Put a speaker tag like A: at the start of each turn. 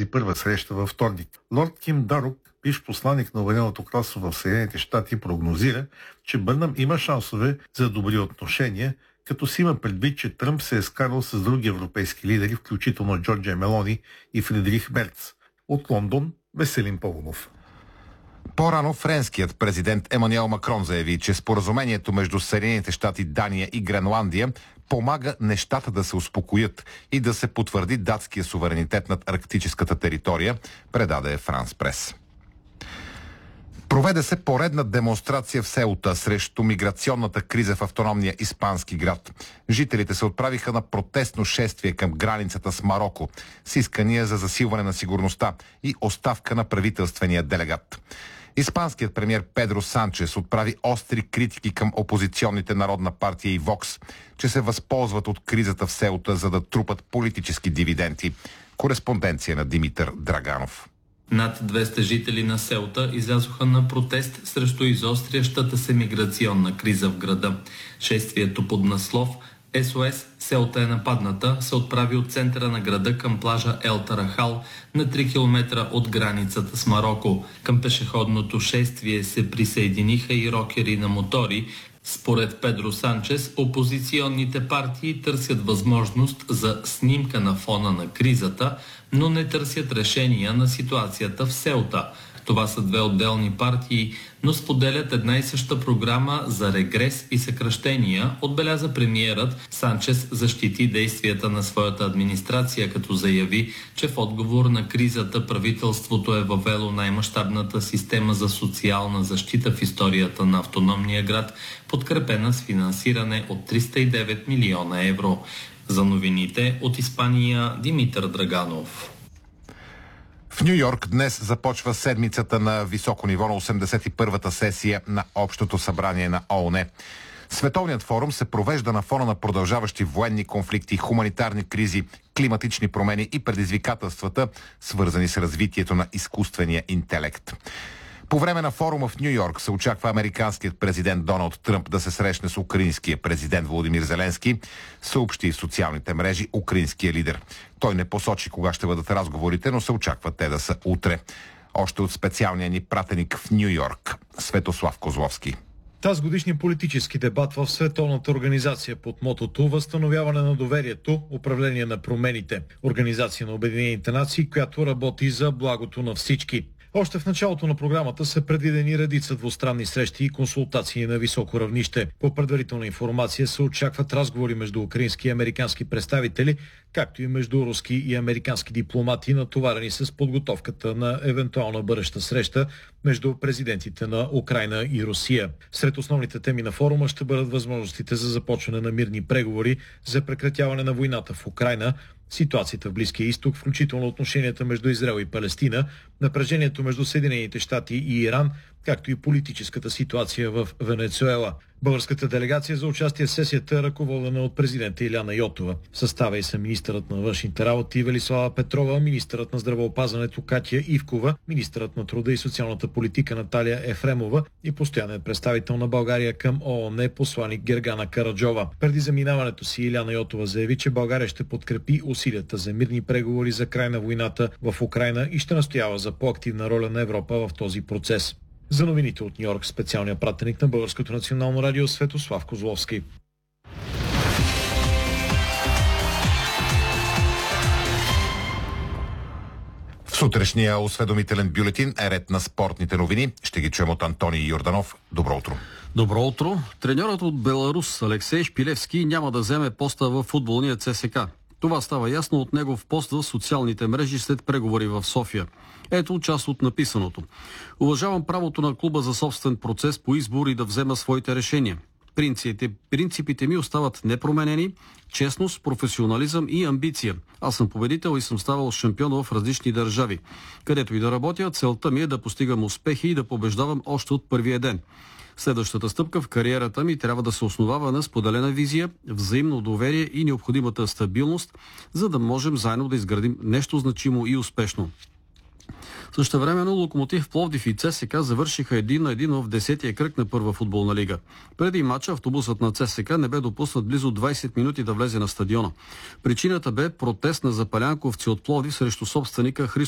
A: тази първа среща във вторник. Лорд Ким Дарук, бивш посланик на Обединеното кралство в Съединените щати, прогнозира, че Бърнам има шансове за добри отношения, като си има предвид, че Тръмп се е скарал с други европейски лидери, включително Джорджия Мелони и Фридрих Мерц. От Лондон, Веселин Павлов.
B: По-рано френският президент Емануел Макрон заяви, че споразумението между Съединените щати, Дания и Гренландия помага нещата да се успокоят и да се потвърди датския суверенитет над арктическата територия, предаде Франс Прес. Проведе се поредна демонстрация в Сеута срещу миграционната криза в автономния испански град. Жителите се отправиха на протестно шествие към границата с Мароко с искания за засилване на сигурността и оставка на правителствения делегат. Испанският премиер Педро Санчес отправи остри критики към опозиционните Народна партия и Вокс, че се възползват от кризата в Сеута, за да трупат политически дивиденти. Кореспонденция на Димитър Драганов.
C: Над 200 жители на Сеута излязоха на протест срещу изострящата се миграционна криза в града. Шествието под наслов СОС Сеута е нападната се отправи от центъра на града към плажа Ел Тарахал на 3 км от границата с Мароко. Към пешеходното шествие се присъединиха и рокери на мотори. Според Педро Санчес, опозиционните партии търсят възможност за снимка на фона на кризата, но не търсят решения на ситуацията в Сеута. Това са две отделни партии, но споделят една и съща програма за регрес и съкращения, отбеляза премиерът. Санчес защити действията на своята администрация, като заяви, че в отговор на кризата правителството е въвело най-мащабната система за социална защита в историята на автономния град, подкрепена с финансиране от 309 милиона евро. За новините от Испания, Димитър Драганов.
B: В Ню Йорк днес започва седмицата на високо ниво на 81-та сесия на Общото събрание на ООН. Световният форум се провежда на фона на продължаващи военни конфликти, хуманитарни кризи, климатични промени и предизвикателствата, свързани с развитието на изкуствения интелект. По време на форума в Ню Йорк се очаква американският президент Доналд Тръмп да се срещне с украинския президент Володимир Зеленски, съобщи в социалните мрежи украинския лидер. Той не посочи кога ще бъдат разговорите, но се очаква те да са утре. Още от специалния ни пратеник в Ню Йорк, Светослав Козловски.
D: Тази годишния политически дебат в Световната организация под мотото „Възстановяване на доверието, управление на промените“, Организация на Обединените нации, която работи за благото на всички. Още в началото на програмата са предвидени редица двустранни срещи и консултации на високо равнище. По предварителна информация се очакват разговори между украински и американски представители, както и между руски и американски дипломати, натоварени с подготовката на евентуална бъдеща среща между президентите на Украйна и Русия. Сред основните теми на форума ще бъдат възможностите за започване на мирни преговори за прекратяване на войната в Украйна, ситуацията в Близкия изток, включително отношенията между Израел и Палестина, напрежението между Съединените щати и Иран, както и политическата ситуация в Венецуела. Българската делегация за участие в сесията е ръководена от президента Иляна Йотова. В състава и са министърът на външните работи Велислава Петрова, министърът на здравеопазването Катя Ивкова, министърът на труда и социалната политика Наталия Ефремова и постоянен представител на България към ООН посланик Гергана Караджова. Преди заминаването си Иляна Йотова заяви, че България ще подкрепи усилията за мирни преговори за край на войната в Украйна и ще настоява за по-активна роля на Европа в този процес. За новините от Ню Йорк, специалният пратеник на Българското национално радио Светослав Козловски.
B: В сутрешния осведомителен бюлетин е ред на спортните новини. Ще ги чуем от Антоний Йорданов. Добро утро.
E: Добро утро. Треньорът от Беларус Алексей Шпилевски няма да вземе поста в футболния ЦСК. Това става ясно от негов пост в социалните мрежи след преговори в София. Ето част от написаното. Уважавам правото на клуба за собствен процес по избор и да взема своите решения. Принципите ми остават непроменени, честност, професионализъм и амбиция. Аз съм победител и съм ставал шампион в различни държави. Където и да работя, целта ми е да постигам успехи и да побеждавам още от първия ден. Следващата стъпка в кариерата ми трябва да се основава на споделена визия, взаимно доверие и необходимата стабилност, за да можем заедно да изградим нещо значимо и успешно. Същевременно Локомотив Пловдив и ЦСКА завършиха 1-1 в 10-я кръг на първа футболна лига. Преди матча автобусът на ЦСКА не бе допуснат близо 20 минути да влезе на стадиона. Причината бе протест на запалянковци от Пловдив срещу собственика Христо